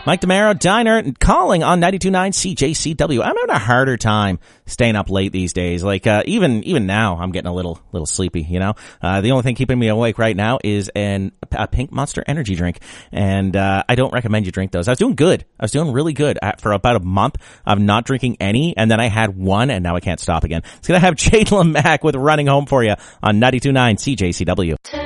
Mike DeMaro, Diner, calling on 92.9 CJCW. I'm having a harder time staying up late these days. Like, even now, I'm getting a little sleepy, you know? The only thing keeping me awake right now is a pink Monster energy drink. And, I don't recommend you drink those. I was doing good. I was doing really good for about a month of not drinking any. And then I had one and now I can't stop again. It's gonna have Jade LeMac with Running Home for you on 92.9 CJCW.